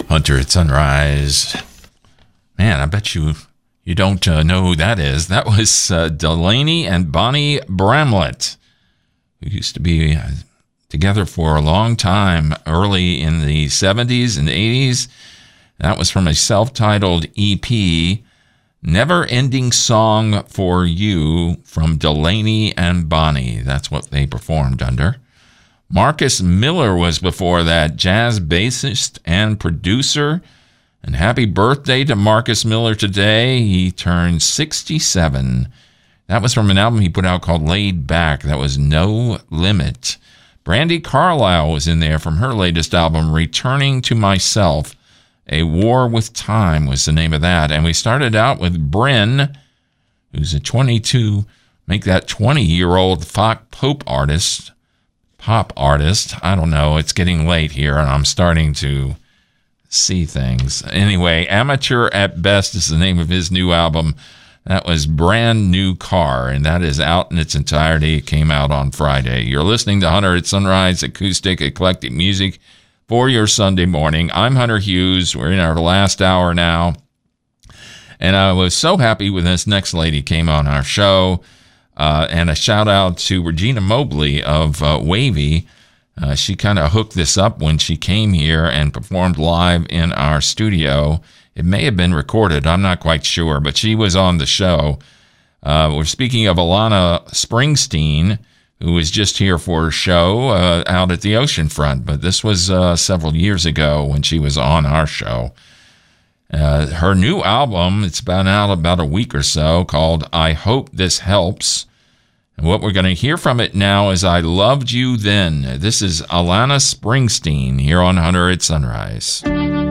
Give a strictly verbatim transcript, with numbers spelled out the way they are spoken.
Hunter at Sunrise. Man, I bet you you don't uh, know who that is. That was uh, Delaney and Bonnie Bramlett, who used to be uh, together for a long time, early in the seventies and eighties. That was from a self-titled E P, Never Ending Song for You, from Delaney and Bonnie. That's what they performed under. Marcus Miller was before that, jazz bassist and producer. And happy birthday to Marcus Miller today. He turned sixty-seven. That was from an album he put out called Laid Back. That was No Limit. Brandi Carlile was in there from her latest album, Returning to Myself. A War with Time was the name of that. And we started out with Bryn, who's a twenty-two, make that twenty-year-old folk pop artist. Pop artist. I don't know. It's getting late here, and I'm starting to see things. Anyway, Amateur at Best is the name of his new album. That was Brand New Car, and that is out in its entirety. It came out on Friday. You're listening to Hunter at Sunrise, acoustic, eclectic music for your Sunday morning. I'm Hunter Hughes. We're in our last hour now. And I was so happy when this next lady came on our show. Uh, and a shout out to Regina Mobley of uh, Wavy. Uh, she kind of hooked this up when she came here and performed live in our studio. It may have been recorded. I'm not quite sure, but she was on the show. Uh, we're speaking of Alana Springsteen, who was just here for a show uh, out at the oceanfront. But this was uh, several years ago when she was on our show. Uh, her new album, it's been out about a week or so, called I Hope This Helps. And what we're going to hear from it now is I Loved You Then. This is Alana Springsteen here on Hunter at Sunrise.